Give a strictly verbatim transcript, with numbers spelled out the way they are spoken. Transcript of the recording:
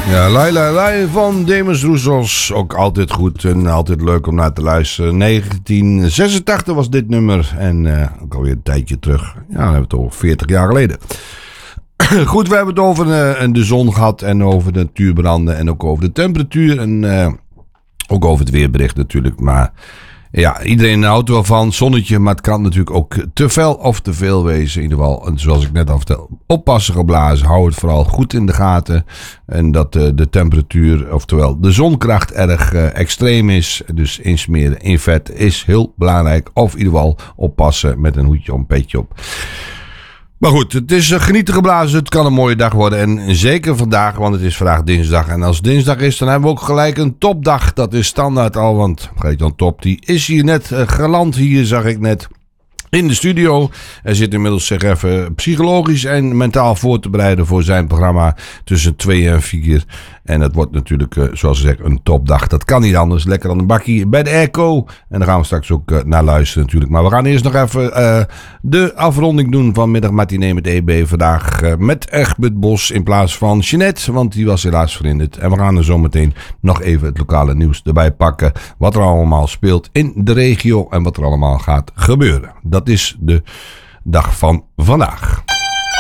Ja, Lai Lai Lai van Demis Roussos. Ook altijd goed en altijd leuk om naar te luisteren. negentien zesentachtig was dit nummer. En uh, ook alweer een tijdje terug. Ja, dan hebben we het over veertig jaar geleden. Goed, we hebben het over uh, de zon gehad. En over de natuurbranden. En ook over de temperatuur. En uh, ook over het weerbericht natuurlijk. Maar ja, iedereen houdt wel van zonnetje. Maar het kan natuurlijk ook te veel of te veel wezen. In ieder geval, en zoals ik net al vertelde, oppassen geblazen. Hou het vooral goed in de gaten. En dat uh, de temperatuur, oftewel de zonkracht, erg uh, extreem is. Dus insmeren in vet is heel belangrijk. Of in ieder geval oppassen met een hoedje of een petje op. Maar goed, het is uh, genieten geblazen. Het kan een mooie dag worden. En zeker vandaag, want het is vandaag dinsdag. En als het dinsdag is, dan hebben we ook gelijk een topdag. Dat is standaard al, want Gert-Jan Top, die is hier net uh, geland. Hier zag ik net in de studio. Hij zit inmiddels zich even psychologisch en mentaal voor te bereiden voor zijn programma tussen twee en vier. En het wordt natuurlijk, uh, zoals gezegd, een topdag. Dat kan niet anders. Lekker aan de bakkie bij de airco. En daar gaan we straks ook uh, naar luisteren natuurlijk. Maar we gaan eerst nog even uh, de afronding doen van Middag Matinee met E B. Vandaag uh, met Egbert Bos in plaats van Jeanette. Want die was helaas verhinderd. En we gaan er zo meteen nog even het lokale nieuws erbij pakken. Wat er allemaal speelt in de regio. En wat er allemaal gaat gebeuren. Dat is de dag van vandaag.